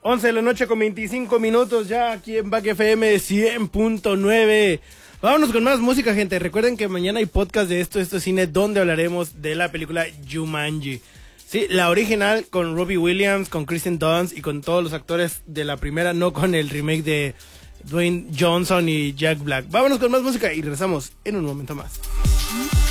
11 de la noche con 25 minutos ya aquí en Back FM 100.9. Vámonos con más música, gente. Recuerden que mañana hay podcast de Esto es Cine, donde hablaremos de la película Jumanji. Sí, la original con Robbie Williams, con Kristen Dunst y con todos los actores de la primera, no con el remake de Dwayne Johnson y Jack Black. Vámonos con más música y regresamos en un momento más.